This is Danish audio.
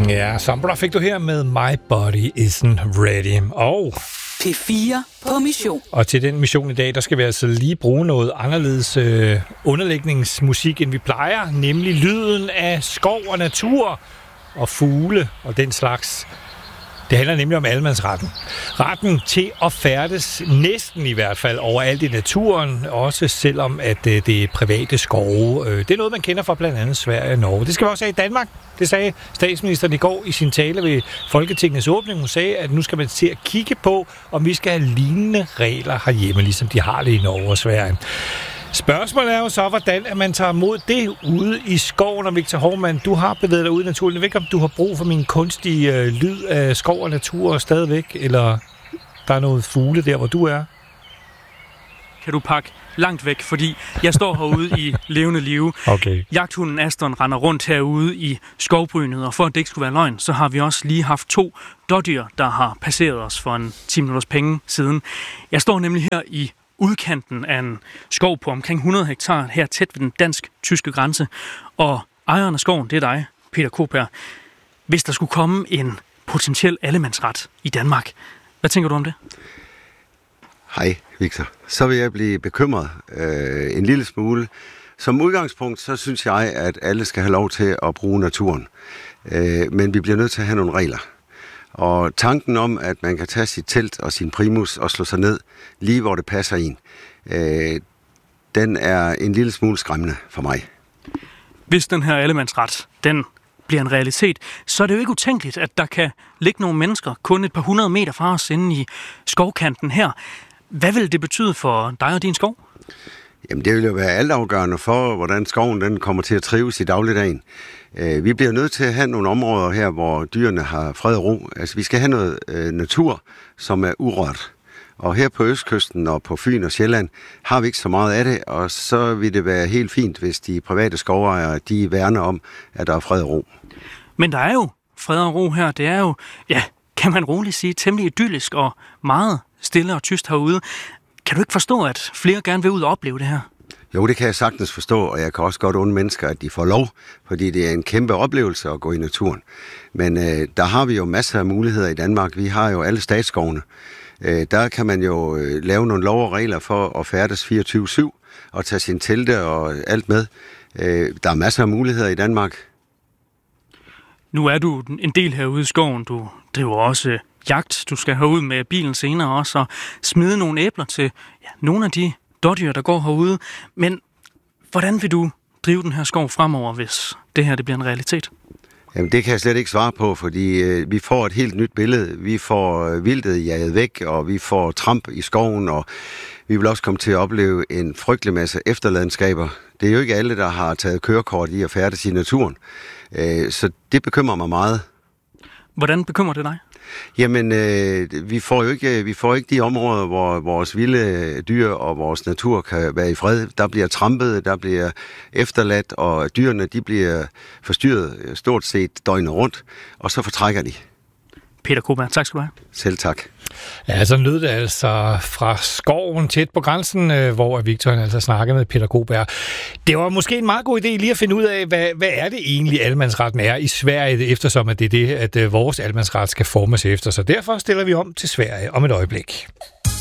Ja, Sombra fik du her med My Body Isn't Ready. Og P4 på mission. Og til den mission i dag, der skal vi altså lige bruge noget anderledes underlægningsmusik, end vi plejer. Nemlig lyden af skov og natur og fugle og den slags. Det handler nemlig om allemandsretten. Retten til at færdes næsten i hvert fald overalt i naturen, også selvom at det er private skove. Det er noget, man kender fra blandt andet Sverige og Norge. Det skal vi også have i Danmark. Det sagde statsministeren i går i sin tale ved Folketingets åbning. Hun sagde, at nu skal man til at kigge på, om vi skal have lignende regler herhjemme, ligesom de har det i Norge og Sverige. Spørgsmålet er jo så, hvordan man tager imod det ude i skoven. Og Victor Hovmand, du har bevæget dig ud i naturen. Jeg ved ikke, om du har brug for min kunstige lyd af skov og natur stadigvæk, eller der er noget fugle der, hvor du er? Kan du pakke langt væk, fordi jeg står herude i levende live. Okay. Jagthunden Aston render rundt herude i skovbrynet, og for at det ikke skulle være løgn, så har vi også lige haft 2 dådyr, der har passeret os for en 10 minutters penge siden. Jeg står nemlig her i udkanten af en skov på omkring 100 hektar, her tæt ved den dansk-tyske grænse. Og ejeren af skoven, det er dig, Peter Kobær. Hvis der skulle komme en potentiel allemandsret i Danmark, hvad tænker du om det? Hej, Victor. Så vil jeg blive bekymret en lille smule. Som udgangspunkt, så synes jeg, at alle skal have lov til at bruge naturen. Men vi bliver nødt til at have nogle regler. Og tanken om, at man kan tage sit telt og sin primus og slå sig ned, lige hvor det passer en, den er en lille smule skræmmende for mig. Hvis den her allemandsret, den bliver en realitet, så er det jo ikke utænkeligt, at der kan ligge nogle mennesker kun et par 100 meter fra os inde i skovkanten her. Hvad vil det betyde for dig og din skov? Jamen, det vil jo være altafgørende for, hvordan skoven den kommer til at trives i dagligdagen. Vi bliver nødt til at have nogle områder her, hvor dyrene har fred og ro. Altså, vi skal have noget natur, som er urørt. Og her på Østkysten og på Fyn og Sjælland har vi ikke så meget af det, og så vil det være helt fint, hvis de private skovejere, de værner om, at der er fred og ro. Men der er jo fred og ro her. Det er jo, ja, kan man roligt sige, temmelig idyllisk og meget stille og tyst herude. Kan du ikke forstå, at flere gerne vil ud og opleve det her? Jo, det kan jeg sagtens forstå, og jeg kan også godt undre mennesker, at de får lov, fordi det er en kæmpe oplevelse at gå i naturen. Men der har vi jo masser af muligheder i Danmark. Vi har jo alle statsskovene. Der kan man jo lave nogle lov og regler for at færdes 24/7 og tage sin telte og alt med. Der er masser af muligheder i Danmark. Nu er du en del herude i skoven. Du driver også jagt. Du skal herud med bilen senere også og smide nogle æbler til nogle af de dårdyr, der går herude. Men hvordan vil du drive den her skov fremover, hvis det her det bliver en realitet? Jamen, det kan jeg slet ikke svare på, fordi vi får et helt nyt billede. Vi får vildtet jaget væk, og vi får tramp i skoven, og vi vil også komme til at opleve en frygtelig masse efterladenskaber. Det er jo ikke alle, der har taget kørekort i at færdes i naturen. Så det bekymrer mig meget. Hvordan bekymrer det dig? Jamen, vi får ikke de områder, hvor vores vilde dyr og vores natur kan være i fred. Der bliver trampet, der bliver efterladt, og dyrene de bliver forstyrret stort set døgnet rundt, og så fortrækker de. Peter Kobær, tak skal du have. Selv tak. Ja, så lød det altså fra skoven tæt på grænsen, hvor Victor altså snakkede med Peter Kobær. Det var måske en meget god idé lige at finde ud af, hvad er det egentlig allemandsretten er i Sverige, eftersom at det er det, at vores allemandsret skal formes efter. Så derfor stiller vi om til Sverige om et øjeblik.